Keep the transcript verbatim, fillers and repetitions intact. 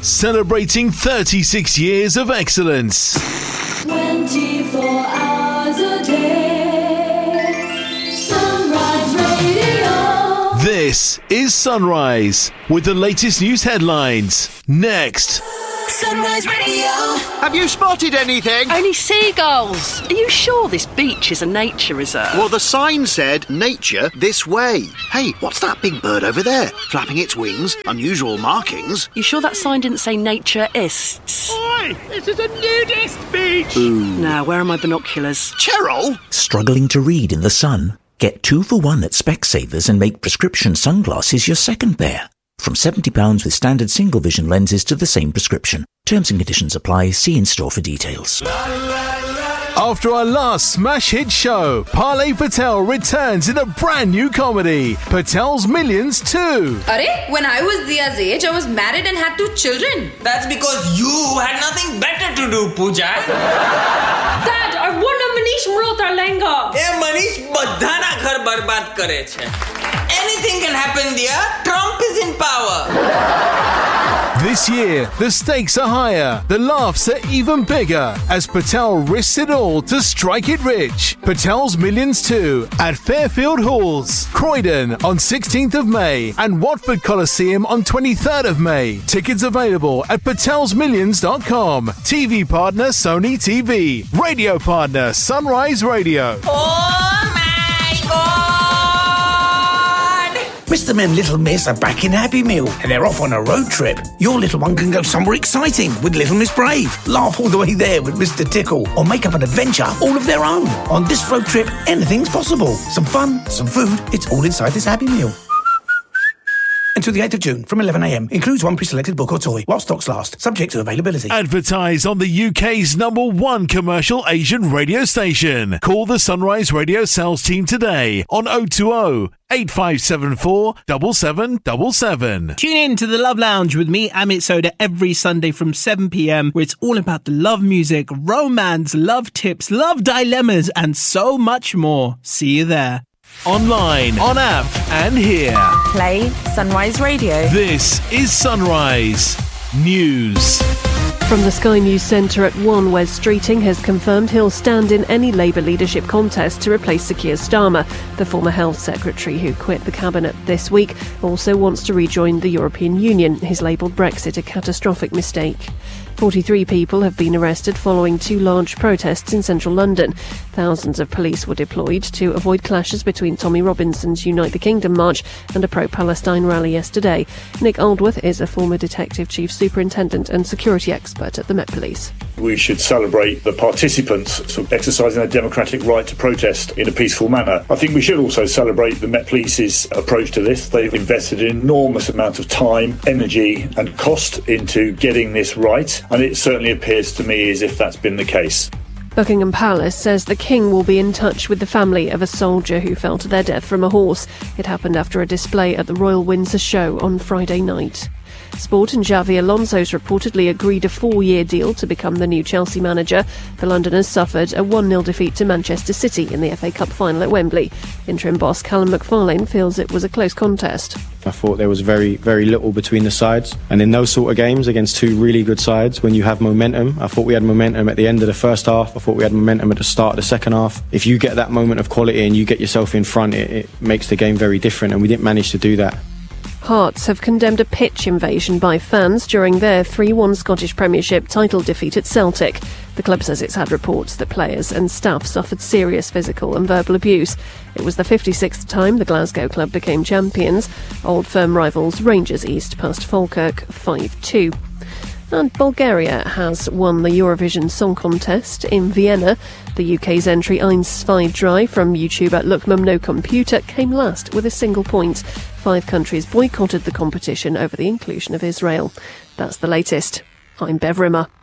celebrating thirty-six years of excellence. twenty-four hours a day. Sunrise Radio. This is Sunrise with the latest news headlines. Next. Sunrise Radio. Have you spotted anything? Only seagulls. Are you sure this beach is a nature reserve? Well, the sign said, nature this way. Hey, what's that big bird over there? Flapping its wings, unusual markings. You sure that sign didn't say naturists? Oi, this is a nudist beach. Ooh. Now, where are my binoculars? Cheryl? Struggling to read in the sun? Get two for one at Specsavers and make prescription sunglasses your second pair. From seventy pounds with standard single vision lenses to the same prescription. Terms and conditions apply. See in store for details. After our last smash hit show, Parley Patel returns in a brand new comedy, Patel's Millions two. Arey, when I was Dia's age, I was married and had two children. That's because you had nothing better to do, Pooja. Dad, I won a Manish Mrota Lenga. Eh, Manish badhana ghar barbad kare chhe. Anything can happen, dear. Trump is in power. This year, the stakes are higher, the laughs are even bigger, as Patel risks it all to strike it rich. Patel's Millions two at Fairfield Halls, Croydon on sixteenth of May, and Watford Coliseum on twenty-third of May. Tickets available at patels millions dot com. T V partner Sony T V. Radio partner Sunrise Radio. Oh my God! Mister and Little Miss are back in Happy Meal and they're off on a road trip. Your little one can go somewhere exciting with Little Miss Brave, laugh all the way there with Mister Tickle, or make up an adventure all of their own. On this road trip, anything's possible. Some fun, some food, it's all inside this Happy Meal. Until the eighth of June from eleven a m. Includes one pre-selected book or toy while stocks last, subject to availability. Advertise on the U K's number one commercial Asian radio station. Call the Sunrise Radio sales team today on oh two oh, eight five seven four, seven seven seven seven. Tune in to the Love Lounge with me, Amit Soda, every Sunday from seven p m, where it's all about the love music, romance, love tips, love dilemmas, and so much more. See you there. Online, on app, and here. Play Sunrise Radio. This is Sunrise News. From the Sky News Centre at one, Wes Streeting has confirmed he'll stand in any Labour leadership contest to replace Sir Keir Starmer. The former Health Secretary, who quit the Cabinet this week, also wants to rejoin the European Union. He's labelled Brexit a catastrophic mistake. forty-three people have been arrested following two large protests in central London. Thousands of police were deployed to avoid clashes between Tommy Robinson's Unite the Kingdom march and a pro-Palestine rally yesterday. Nick Aldworth is a former Detective Chief Superintendent and security expert at the Met Police. We should celebrate the participants sort of exercising their democratic right to protest in a peaceful manner. I think we should also celebrate the Met Police's approach to this. They've invested an enormous amount of time, energy and cost into getting this right. And it certainly appears to me as if that's been the case. Buckingham Palace says the King will be in touch with the family of a soldier who fell to their death from a horse. It happened after a display at the Royal Windsor Show on Friday night. Sport and Xavi Alonso's reportedly agreed a four-year deal to become the new Chelsea manager. The Londoners suffered a one nil defeat to Manchester City in the F A Cup final at Wembley. Interim boss Callum McFarlane feels it was a close contest. I thought there was very, very little between the sides. And in those sort of games against two really good sides, when you have momentum, I thought we had momentum at the end of the first half. I thought we had momentum at the start of the second half. If you get that moment of quality and you get yourself in front, it, it makes the game very different. And we didn't manage to do that. Hearts have condemned a pitch invasion by fans during their three one Scottish Premiership title defeat at Celtic. The club says it's had reports that players and staff suffered serious physical and verbal abuse. It was the fifty-sixth time the Glasgow club became champions. Old firm rivals Rangers East passed Falkirk five two. And Bulgaria has won the Eurovision Song Contest in Vienna. The U K's entry Eins Zwei Drei from YouTuber Look Mum No Computer came last with a single point. Five countries boycotted the competition over the inclusion of Israel. That's the latest. I'm Bev Rimmer.